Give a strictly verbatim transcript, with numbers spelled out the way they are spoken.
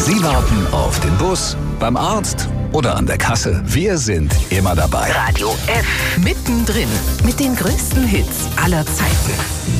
Sie warten auf den Bus, beim Arzt oder an der Kasse. Wir sind immer dabei. Radio F. Mittendrin. Mit den größten Hits aller Zeiten.